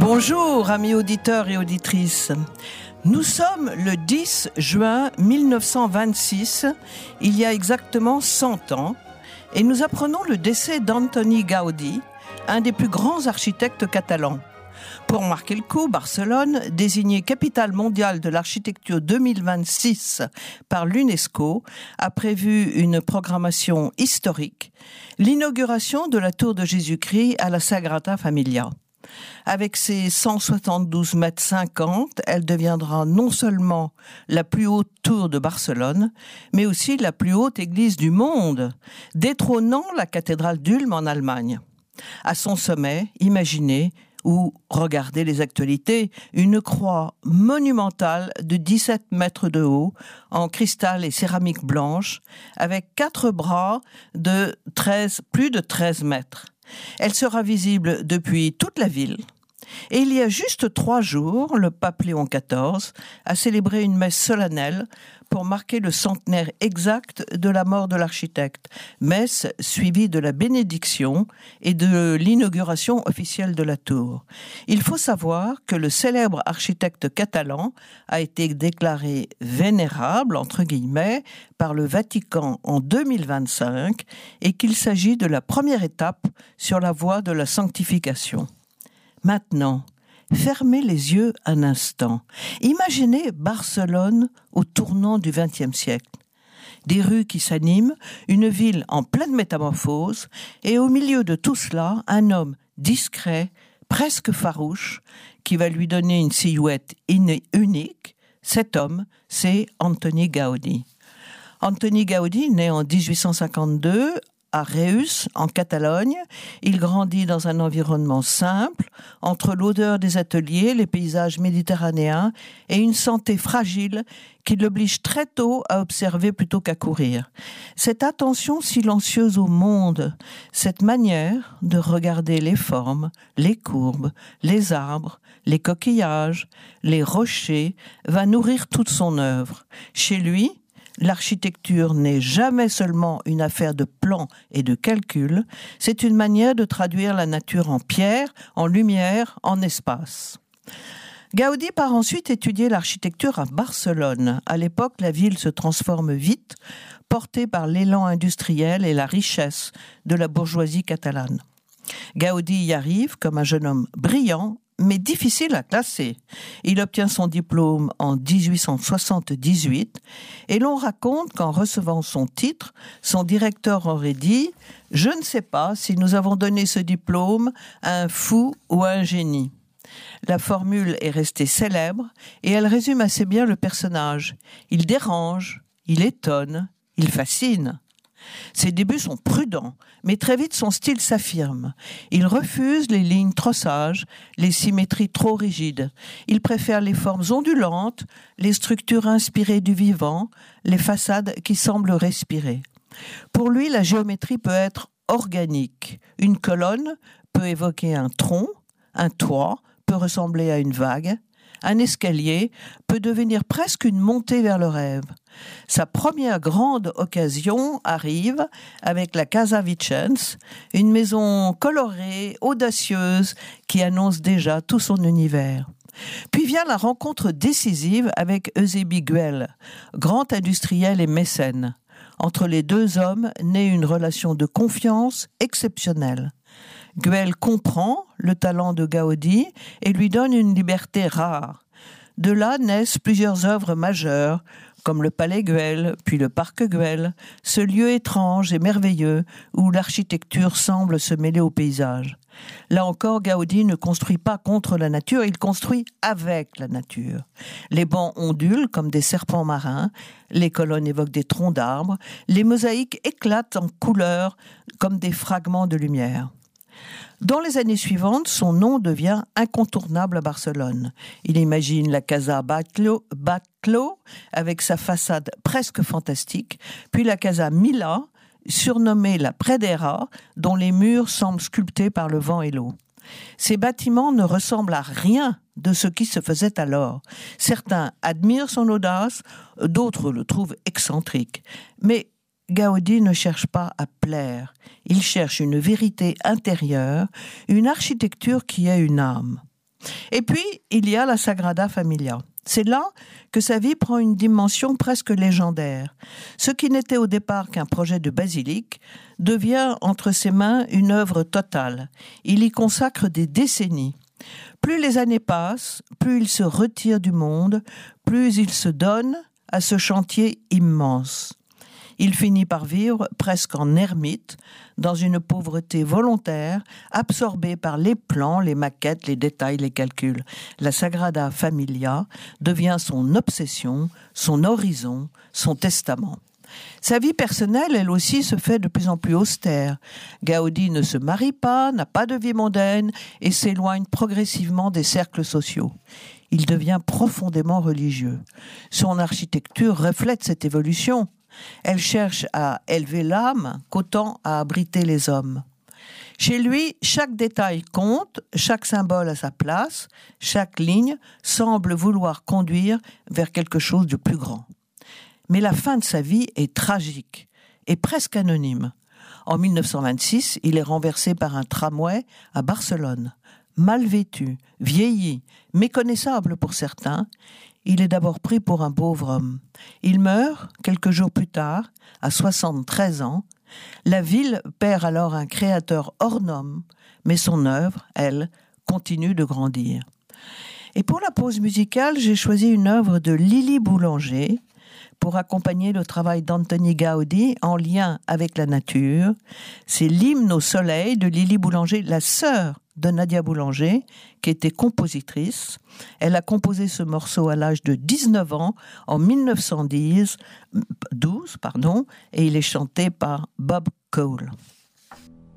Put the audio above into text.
Bonjour, amis auditeurs et auditrices. Nous sommes le 10 juin 1926, il y a exactement 100 ans, et nous apprenons le décès d'Antoni Gaudí, un des plus grands architectes catalans. Pour marquer le coup, Barcelone, désignée capitale mondiale de l'architecture 2026 par l'UNESCO, a prévu une programmation historique, l'inauguration de la tour de Jésus-Christ à la Sagrada Familia. Avec ses 172 mètres 50, elle deviendra non seulement la plus haute tour de Barcelone, mais aussi la plus haute église du monde, détrônant la cathédrale d'Ulm en Allemagne. À son sommet, imaginez, ou regardez les actualités, une croix monumentale de 17 mètres de haut, en cristal et céramique blanche, avec 4 bras de plus de 13 mètres. Elle sera visible depuis toute la ville. Et il y a juste 3 jours, le pape Léon XIV a célébré une messe solennelle pour marquer le centenaire exact de la mort de l'architecte. Messe suivie de la bénédiction et de l'inauguration officielle de la tour. Il faut savoir que le célèbre architecte catalan a été déclaré vénérable, entre guillemets, par le Vatican en 2025 et qu'il s'agit de la première étape sur la voie de la sanctification. Maintenant, fermez les yeux un instant. Imaginez Barcelone au tournant du XXe siècle. Des rues qui s'animent, une ville en pleine métamorphose, et au milieu de tout cela, un homme discret, presque farouche, qui va lui donner une silhouette unique. Cet homme, c'est Antoni Gaudí. Antoni Gaudí, né en 1852, à Reus, en Catalogne, il grandit dans un environnement simple, entre l'odeur des ateliers, les paysages méditerranéens et une santé fragile qui l'oblige très tôt à observer plutôt qu'à courir. Cette attention silencieuse au monde, cette manière de regarder les formes, les courbes, les arbres, les coquillages, les rochers, va nourrir toute son œuvre. Chez lui, l'architecture n'est jamais seulement une affaire de plan et de calcul, c'est une manière de traduire la nature en pierre, en lumière, en espace. Gaudí part ensuite étudier l'architecture à Barcelone. À l'époque, la ville se transforme vite, portée par l'élan industriel et la richesse de la bourgeoisie catalane. Gaudí y arrive comme un jeune homme brillant, mais difficile à classer. Il obtient son diplôme en 1878 et l'on raconte qu'en recevant son titre, son directeur aurait dit « Je ne sais pas si nous avons donné ce diplôme à un fou ou à un génie ». La formule est restée célèbre et elle résume assez bien le personnage. Il dérange, il étonne, il fascine. Ses débuts sont prudents, mais très vite son style s'affirme. Il refuse les lignes trop sages, les symétries trop rigides. Il préfère les formes ondulantes, les structures inspirées du vivant, les façades qui semblent respirer. Pour lui, la géométrie peut être organique. Une colonne peut évoquer un tronc, un toit peut ressembler à une vague, un escalier peut devenir presque une montée vers le rêve. Sa première grande occasion arrive avec la Casa Vicens, une maison colorée, audacieuse, qui annonce déjà tout son univers. Puis vient la rencontre décisive avec Eusébie Güell, grand industriel et mécène. Entre les deux hommes naît une relation de confiance exceptionnelle. Güell comprend le talent de Gaudí et lui donne une liberté rare. De là naissent plusieurs œuvres majeures, comme le Palais Güell, puis le Parc Güell, ce lieu étrange et merveilleux où l'architecture semble se mêler au paysage. Là encore, Gaudí ne construit pas contre la nature, il construit avec la nature. Les bancs ondulent comme des serpents marins, les colonnes évoquent des troncs d'arbres, les mosaïques éclatent en couleurs comme des fragments de lumière. Dans les années suivantes, son nom devient incontournable à Barcelone. Il imagine la Casa Batlló avec sa façade presque fantastique, puis la Casa Milà, surnommée la Predera, dont les murs semblent sculptés par le vent et l'eau. Ces bâtiments ne ressemblent à rien de ce qui se faisait alors. Certains admirent son audace, d'autres le trouvent excentrique. Mais Gaudí ne cherche pas à plaire. Il cherche une vérité intérieure, une architecture qui a une âme. Et puis, il y a la Sagrada Familia. C'est là que sa vie prend une dimension presque légendaire. Ce qui n'était au départ qu'un projet de basilique devient entre ses mains une œuvre totale. Il y consacre des décennies. Plus les années passent, plus il se retire du monde, plus il se donne à ce chantier immense. Il finit par vivre presque en ermite, dans une pauvreté volontaire, absorbé par les plans, les maquettes, les détails, les calculs. La Sagrada Familia devient son obsession, son horizon, son testament. Sa vie personnelle, elle aussi, se fait de plus en plus austère. Gaudi ne se marie pas, n'a pas de vie mondaine et s'éloigne progressivement des cercles sociaux. Il devient profondément religieux. Son architecture reflète cette évolution. Elle cherche à élever l'âme qu'autant à abriter les hommes. Chez lui, chaque détail compte, chaque symbole a sa place, chaque ligne semble vouloir conduire vers quelque chose de plus grand. Mais la fin de sa vie est tragique et presque anonyme. En 1926, il est renversé par un tramway à Barcelone. Mal vêtu, vieilli, méconnaissable pour certains, il est d'abord pris pour un pauvre homme. Il meurt quelques jours plus tard, à 73 ans. La ville perd alors un créateur hors norme, mais son œuvre, elle, continue de grandir. Et pour la pause musicale, j'ai choisi une œuvre de Lili Boulanger pour accompagner le travail d'Antoni Gaudi en lien avec la nature. C'est l'hymne au soleil de Lili Boulanger, la sœur de Nadia Boulanger, qui était compositrice. Elle a composé ce morceau à l'âge de 19 ans, en 1912, et il est chanté par Bob Cole.